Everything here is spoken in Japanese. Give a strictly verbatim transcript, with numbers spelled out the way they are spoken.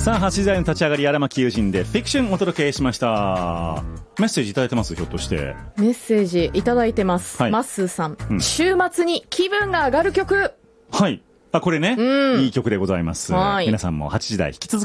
さあはちじ台の立ち上がり、荒牧友人でフィクションお届けしました。メッセージいただいてます？ひょっとしてメッセージいただいてます、はい、マッスーさん、うん、週末に気分が上がる曲。 はい、あこれね、うん、いい曲でございます。皆さんもはちじ台引き続き